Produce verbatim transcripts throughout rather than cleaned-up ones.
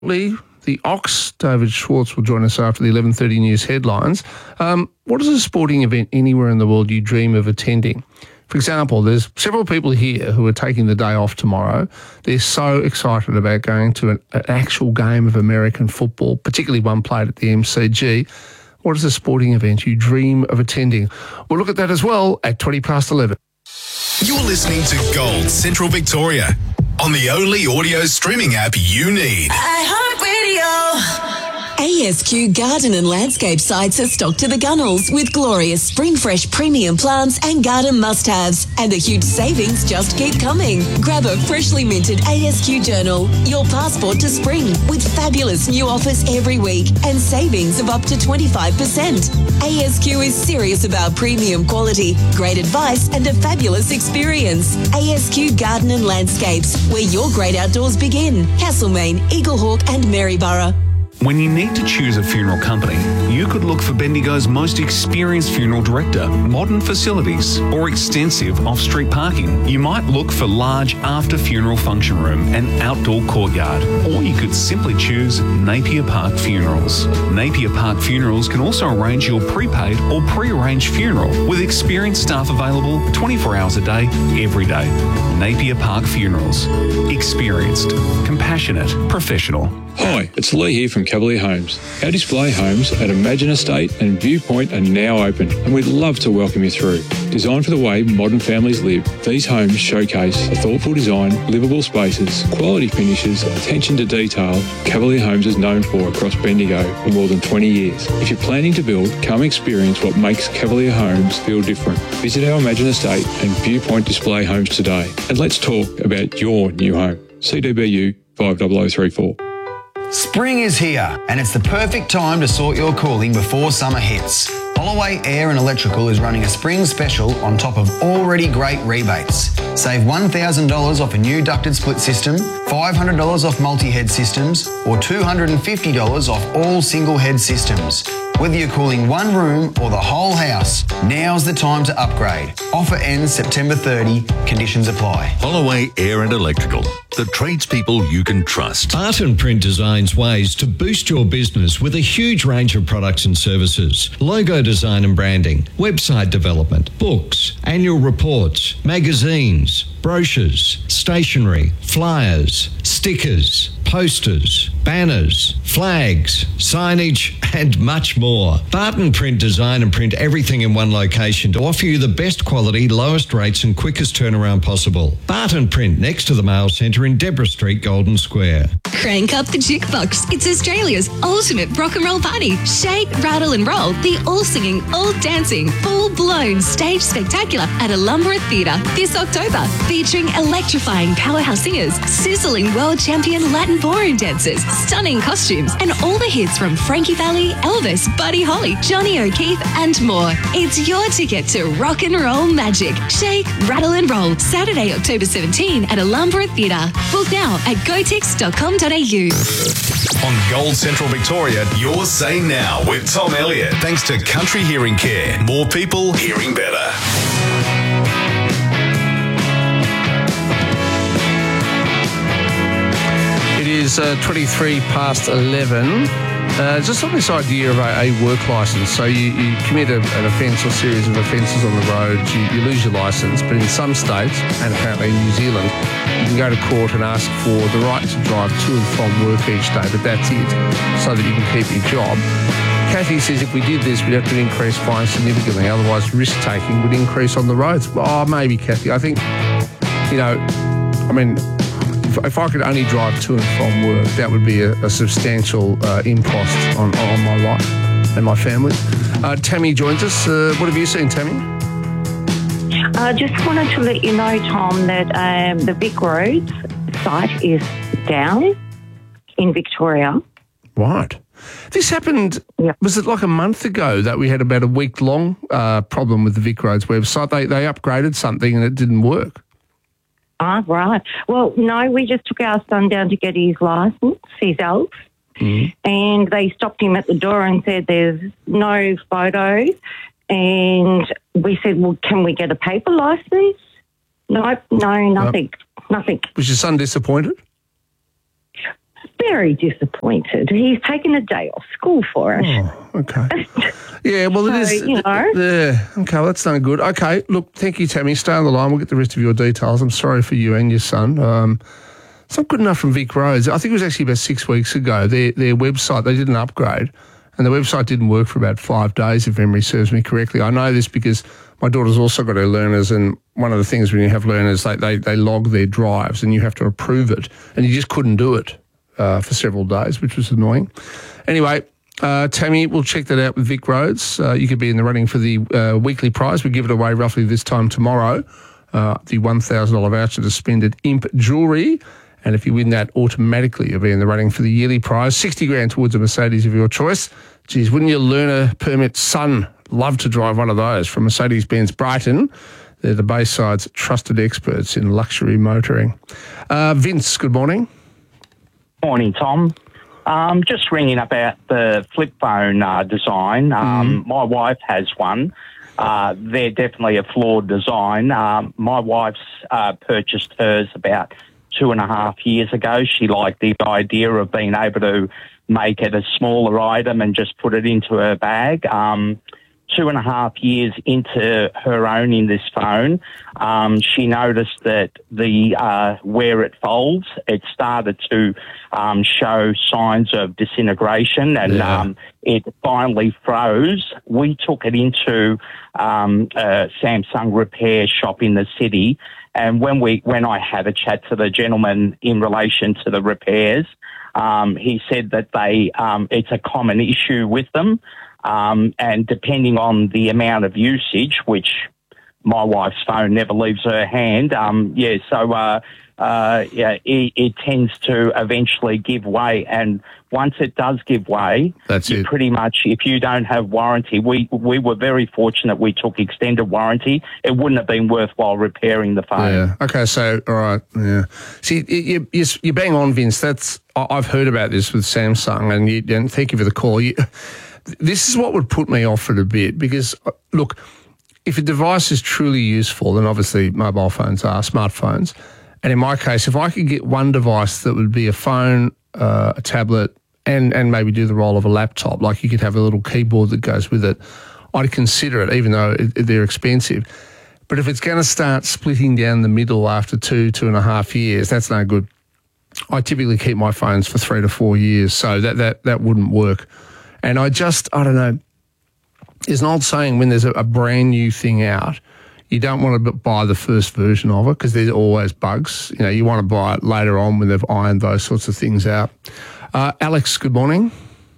Lee, the Ox, David Schwartz, will join us after the eleven thirty news headlines. Um, what is a sporting event anywhere in the world you dream of attending? For example, there's several people here who are taking the day off tomorrow. They're so excited about going to an, an actual game of American football, particularly one played at the M C G. What is a sporting event you dream of attending? We'll look at that as well at twenty past eleven. You're listening to Gold Central Victoria on the only audio streaming app you need. iHeartRadio. A S Q Garden and Landscape sites are stocked to the gunnels with glorious spring fresh premium plants and garden must-haves. And the huge savings just keep coming. Grab a freshly minted A S Q journal, your passport to spring, with fabulous new offers every week and savings of up to twenty-five percent. A S Q is serious about premium quality, great advice and a fabulous experience. A S Q Garden and Landscapes, where your great outdoors begin. Castlemaine, Eaglehawk and Maryborough. When you need to choose a funeral company, you could look for Bendigo's most experienced funeral director, modern facilities, or extensive off-street parking. You might look for large after-funeral function room and outdoor courtyard, or you could simply choose Napier Park Funerals. Napier Park Funerals can also arrange your prepaid or pre-arranged funeral with experienced staff available twenty-four hours a day, every day. Napier Park Funerals. Experienced, compassionate, professional. Hi, it's Lee here from Cavalier Homes. Our display homes at Imagine Estate and Viewpoint are now open, and we'd love to welcome you through. Designed for the way modern families live, these homes showcase a thoughtful design, livable spaces, quality finishes, attention to detail Cavalier Homes is known for across Bendigo for more than twenty years. If you're planning to build, come experience what makes Cavalier Homes feel different. Visit our Imagine Estate and Viewpoint display homes today, and let's talk about your new home. C D B U five zero zero three four. Spring is here, and it's the perfect time to sort your cooling before summer hits. Holloway Air and Electrical is running a spring special on top of already great rebates. Save one thousand dollars off a new ducted split system, five hundred dollars off multi-head systems, or two hundred fifty dollars off all single-head systems. Whether you're cooling one room or the whole house, now's the time to upgrade. Offer ends September thirtieth. Conditions apply. Holloway Air and Electrical, the tradespeople you can trust. Barton Print designs ways to boost your business with a huge range of products and services. Logo design and branding, website development, books, annual reports, magazines, brochures, stationery, flyers, stickers, posters, banners, flags, signage, and much more. Barton Print design and print everything in one location to offer you the best quality, lowest rates and quickest turnaround possible. Barton Print, next to the Mail Centre in Deborah Street, Golden Square. Crank up the jukebox. It's Australia's ultimate rock and roll party. Shake, rattle and roll. The all-singing, all-dancing, full-blown stage spectacular at Alumbra Theatre this October, featuring electrifying powerhouse singers, sizzling world champion Latin ballroom dancers, stunning costumes, and all the hits from Frankie Valli, Elvis, Buddy Holly, Johnny O'Keefe, and more. It's your ticket to rock and roll magic. Shake, rattle and roll. Saturday, October seventeenth at Alumbra Theatre. Book now at gotix dot com dot a u. On Gold Central Victoria, your say now with Tom Elliott. Thanks to Country Hearing Care. More people hearing better. It is uh, twenty-three past eleven. Uh, just on this idea of a, a work licence. So you, you commit a, an offence or series of offences on the road, you, you lose your licence, but in some states, and apparently in New Zealand, you can go to court and ask for the right to drive to and from work each day, but that's it, so that you can keep your job. Kathy says if we did this, we'd have to increase fines significantly, otherwise risk-taking would increase on the roads. Oh, maybe, Kathy. I think, you know, I mean... If, if I could only drive to and from work, that would be a, a substantial uh, impost on, on my life and my family. Uh, Tammy joins us. Uh, what have you seen, Tammy? I uh, just wanted to let you know, Tom, that um, the Vic Roads site is down in Victoria. Right. This happened, yep. was it like a month ago that we had about a week-long uh, problem with the Vic Roads website? They, they upgraded something and it didn't work. Ah, right. Well, no, we just took our son down to get his licence, his Elf, mm-hmm. and they stopped him at the door and said there's no photos. And we said, well, can we get a paper licence? Nope, no, nothing, nope. nothing. Was your son disappointed? very disappointed. He's taken a day off school for it. Oh, okay. Yeah, well, it So, is. you know. Yeah, okay, well, that's no good. Okay, look, thank you, Tammy. Stay on the line. We'll get the rest of your details. I'm sorry for you and your son. Um, it's not good enough from Vic Roads. I think it was actually about six weeks ago. Their, their website, they did an upgrade, and the website didn't work for about five days, if memory serves me correctly. I know this because my daughter's also got her learners, and one of the things when you have learners, they, they, they log their drives, and you have to approve it, and you just couldn't do it. Uh, for several days, which was annoying. Anyway, uh, Tammy, we'll check that out with Vic Roads. Uh, you could be in the running for the uh, weekly prize. We give it away roughly this time tomorrow, uh, the one thousand dollars voucher to spend at Imp Jewellery. And if you win that, automatically you'll be in the running for the yearly prize, sixty grand towards a Mercedes of your choice. Geez, wouldn't your learner permit son love to drive one of those from Mercedes-Benz Brighton? They're the Bayside's trusted experts in luxury motoring. Uh, Vince, good morning. Morning, Tom. Um, just ringing about the flip phone uh, design. Um, mm. My wife has one. Uh, they're definitely a flawed design. Um, my wife's uh, purchased hers about two and a half years ago. She liked the idea of being able to make it a smaller item and just put it into her bag. Um, two and a half years into her owning this phone, um, she noticed that the uh, where it folds, it started to um, show signs of disintegration, and yeah. um, it finally froze. We took it into um, a Samsung repair shop in the city, and when we when I had a chat to the gentleman in relation to the repairs, um, he said that they um, it's a common issue with them. Um, and depending on the amount of usage, which my wife's phone never leaves her hand, um, yeah, so uh, uh, yeah, it, it tends to eventually give way. And once it does give way, that's you it. Pretty much, if you don't have warranty, we we were very fortunate we took extended warranty. It wouldn't have been worthwhile repairing the phone. Yeah. Okay. So, all right. Yeah. See, you, you, you bang on, Vince. That's I've heard about this with Samsung, and, you, and thank you for the call. You, This is what would put me off it a bit because, look, if a device is truly useful, then obviously mobile phones are smartphones. And in my case, if I could get one device that would be a phone, uh, a tablet, and, and maybe do the role of a laptop, like you could have a little keyboard that goes with it, I'd consider it, even though it, they're expensive. But if it's going to start splitting down the middle after two, two and a half years, that's no good. I typically keep my phones for three to four years, so that that, that wouldn't work. And I just, I don't know, there's an old saying when there's a, a brand new thing out, you don't want to buy the first version of it because there's always bugs. You know, you want to buy it later on when they've ironed those sorts of things out. Uh, Alex, good morning.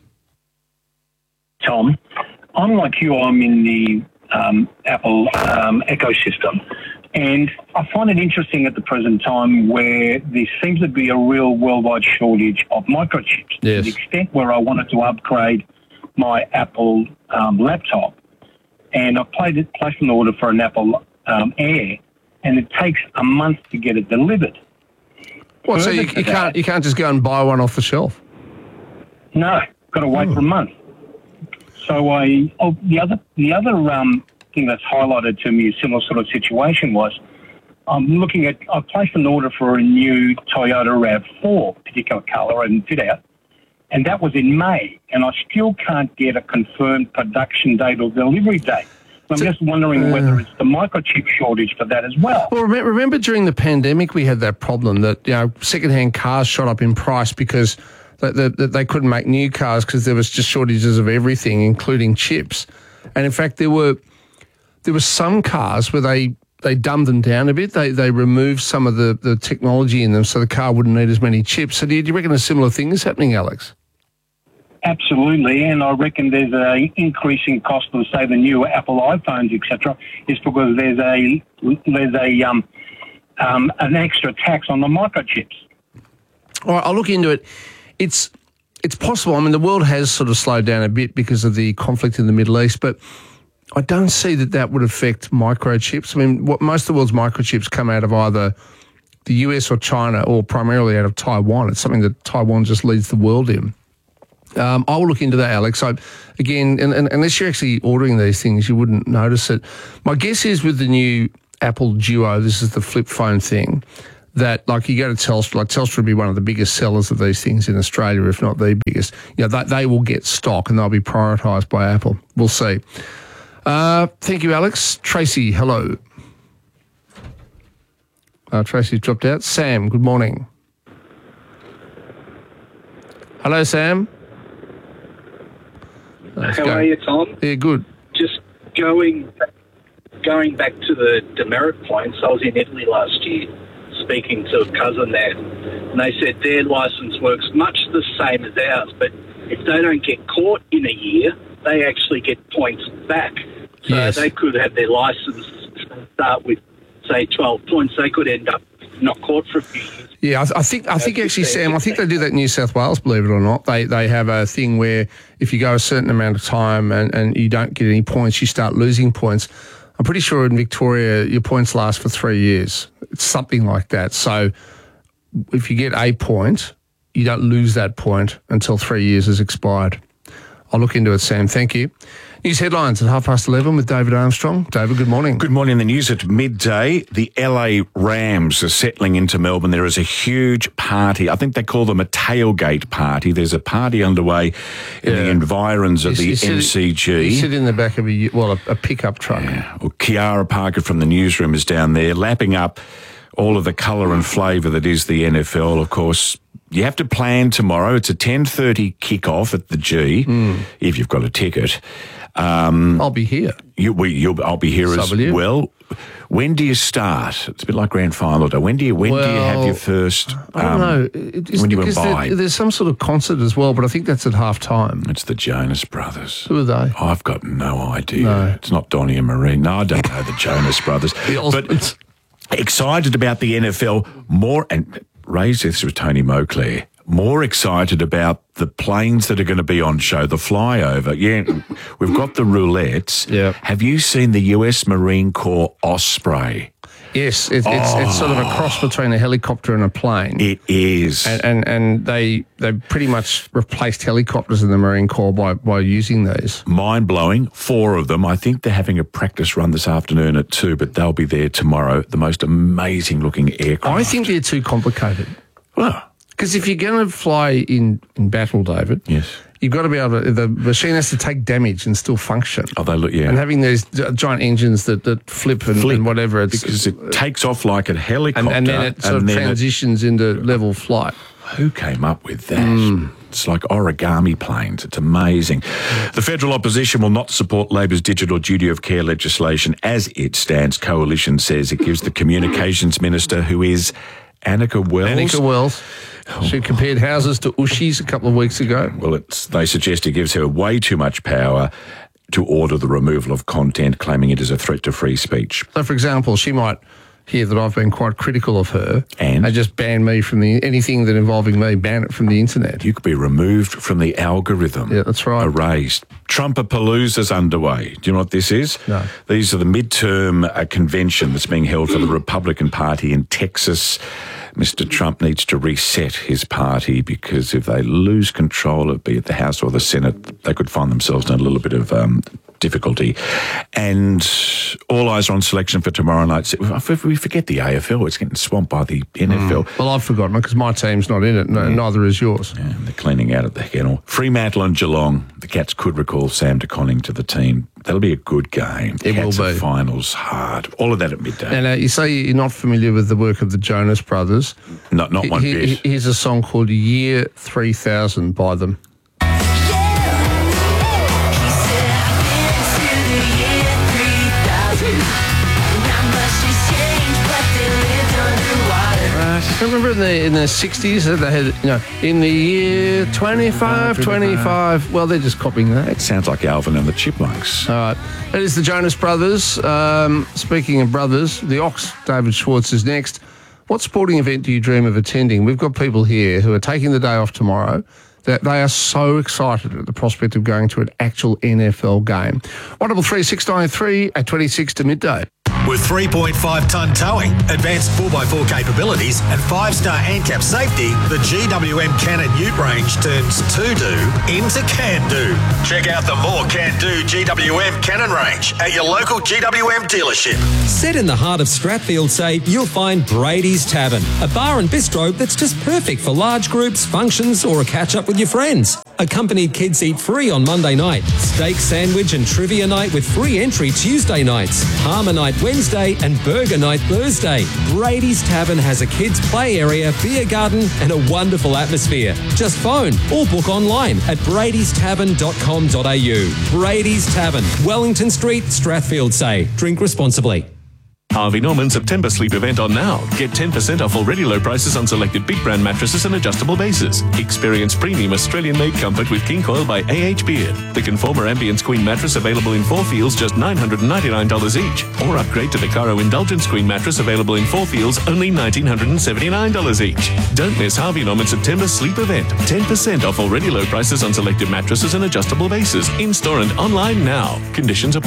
Tom, unlike you, I'm in the um, Apple um, ecosystem. And I find it interesting at the present time where there seems to be a real worldwide shortage of microchips. Yes. To the extent where I wanted to upgrade my Apple um, laptop, and I played it, placed an order for an Apple um, Air, and it takes a month to get it delivered. Well, so you, you can't that, you can't just go and buy one off the shelf? No, got to wait oh. for a month. So I oh, the other the other um. thing that's highlighted to me a similar sort of situation was I'm looking at, I placed an order for a new Toyota RAV four particular colour and fit out, and that was in May, and I still can't get a confirmed production date or delivery date. So I'm so, just wondering uh, whether it's the microchip shortage for that as well. Well, remember during the pandemic we had that problem that, you know, second-hand cars shot up in price because they, they, they couldn't make new cars because there was just shortages of everything, including chips. And in fact, there were... There were some cars where they, they dumbed them down a bit. They they removed some of the, the technology in them so the car wouldn't need as many chips. So do you, do you reckon a similar thing is happening, Alex? Absolutely, and I reckon there's a increasing cost of, say, the new Apple iPhones, et cetera, is because there's a there's a um, um, an extra tax on the microchips. All right, I'll look into it. It's it's possible. I mean, the world has sort of slowed down a bit because of the conflict in the Middle East, but I don't see that that would affect microchips. I mean, what most of the world's microchips come out of either the U S or China or primarily out of Taiwan. It's something that Taiwan just leads the world in. Um, I will look into that, Alex. I, again, and, and, unless you're actually ordering these things, you wouldn't notice it. My guess is with the new Apple Duo, this is the flip phone thing, that, like, you go to Telstra, like Telstra would be one of the biggest sellers of these things in Australia, if not the biggest. You know, they, they will get stock and they'll be prioritised by Apple. We'll see. Uh, thank you, Alex. Tracy, hello. Uh, Tracy's dropped out. Sam, good morning. Hello, Sam. Let's How go. are you, Tom? Yeah, good. Just going going back to the demerit points, I was in Italy last year speaking to a cousin there, and they said their licence works much the same as ours, but if they don't get caught in a year, they actually get points back. So Yes. they could have their licence start with, say, twelve points. They could end up not caught for a few years. Yeah, I, th- I think I think actually, Sam, I think they do that in New South Wales, believe it or not. They they have a thing where if you go a certain amount of time and, and you don't get any points, you start losing points. I'm pretty sure in Victoria your points last for three years. It's something like that. So if you get a point, you don't lose that point until three years has expired. I'll look into it, Sam. Thank you. News headlines at half past eleven with David Armstrong. David, good morning. Good morning. The news at midday. The L A Rams are settling into Melbourne. There is a huge party. I think they call them a tailgate party. There's a party underway in the environs of You- you the sit- M C G. You sit in the back of a, well, a, a pickup truck. Yeah. Well, Kiara Parker from the newsroom is down there lapping up all of the colour and flavour that is the N F L, of course. You have to plan tomorrow. It's a ten thirty kick-off at the G, if you've got a ticket. Um, I'll be here. You, we, you'll, I'll be here So as will you. well. When do you start? It's a bit like grand final day. When do you when do you have Well, your first? I don't um, know. It- it's when you because there- imbibe? there's some sort of concert as well, but I think that's at half time. It's the Jonas Brothers. Who are they? I've got no idea. No. It's not Donnie and Marie. No, I don't know the Jonas Brothers. But excited about the N F L more, and raise this with Tony Moclair. More excited about the planes that are going to be on show, the flyover. Yeah, we've got the roulettes. Yeah. Have you seen the U S Marine Corps Osprey? Yes, it, it's it's sort of a cross between a helicopter and a plane. It is, and and, and they they pretty much replaced helicopters in the Marine Corps by by using these. Mind blowing. Four of them. I think they're having a practice run this afternoon at two, but they'll be there tomorrow. The most amazing looking aircraft. I think they're too complicated. Well, because if you're going to fly in, in battle, David, yes, you've got to be able to. The machine has to take damage and still function. Oh, they look, yeah. And having these gi- giant engines that, that flip and, Flip, and whatever, it's, because it takes off like a helicopter, and, and then it sort and of then it- transitions into level flight. Who came up with that? It's like origami planes. It's amazing. The federal opposition will not support Labor's digital duty of care legislation as it stands. Coalition says it gives the communications minister, who is Annika Wells. Annika Wells. She compared houses to Ushi's a couple of weeks ago. Well, it's, they suggest it gives her way too much power to order the removal of content, claiming it is a threat to free speech. So, for example, she might hear that I've been quite critical of her and they just ban me from the anything that involving me, ban it from the internet. You could be removed from the algorithm. Yeah, that's right. Erased. Trumpapalooza's underway. Do you know what this is? No. These are the midterm uh, convention that's being held for the Republican Party in Texas. Mister Trump needs to reset his party because if they lose control of be it the House or the Senate, they could find themselves in a little bit of um, difficulty. And all eyes are on selection for tomorrow night. If we forget the A F L, it's getting swamped by the N F L. Well, I've forgotten it because my team's not in it. No, neither is yours. Yeah, they're cleaning out at the kennel. Fremantle and Geelong. The Cats could recall Sam De Conning to the team. That'll be a good game. It Cats will at be. finals hard. All of that at midday. And uh, you say you're not familiar with the work of the Jonas Brothers. Not, not one He- bit. he- Here's a song called Year three thousand by them. I remember in the in the sixties that they had, you know, in the year twenty-five twenty-five. Well, they're just copying that. It sounds like Alvin and the Chipmunks. All right. That is the Jonas Brothers. Um, speaking of brothers, the Ox, David Schwartz, is next. What sporting event do you dream of attending? We've got people here who are taking the day off tomorrow. That they are so excited at the prospect of going to an actual N F L game. one double three six nine three at twenty-six to midday. With three point five tonne towing, advanced four by four capabilities and five star ANCAP safety, the G W M Cannon Ute range turns to-do into can-do. Check out the more can-do G W M Cannon range at your local G W M dealership. Set in the heart of Strathfield, say, you'll find Brady's Tavern, a bar and bistro that's just perfect for large groups, functions, or a catch-up with your friends. Accompanied kids eat free on Monday night. Steak sandwich and trivia night with free entry Tuesday nights. Harmour night Wednesday and burger night Thursday. Brady's Tavern has a kids' play area, beer garden and a wonderful atmosphere. Just phone or book online at bradys tavern dot com dot a u. Brady's Tavern, Wellington Street, Strathfield, say. Drink responsibly. Harvey Norman September sleep event on now. Get ten percent off already low prices on selected big brand mattresses and adjustable bases. Experience premium Australian-made comfort with King Coil by A H Beard. The Conformer Ambience Queen mattress available in four feels just nine hundred ninety-nine dollars each. Or upgrade to the Caro Indulgence Queen mattress available in four feels only one thousand nine hundred seventy-nine dollars each. Don't miss Harvey Norman September sleep event. ten percent off already low prices on selected mattresses and adjustable bases. In-store and online now. Conditions apply.